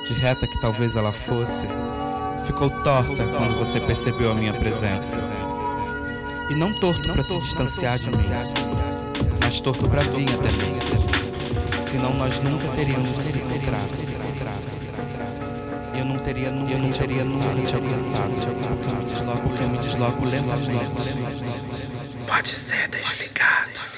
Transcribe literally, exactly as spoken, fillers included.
de reta que talvez ela fosse, ficou torta quando você percebeu a minha presença. E não torto para se distanciar de mim, mas torto para vir até mim. Senão nós nunca teríamos nos encontrado. Eu não teria nunca, eu não teria nunca te alcançado, te alcançado, porque eu me desloco lentamente. Pode ser desligado.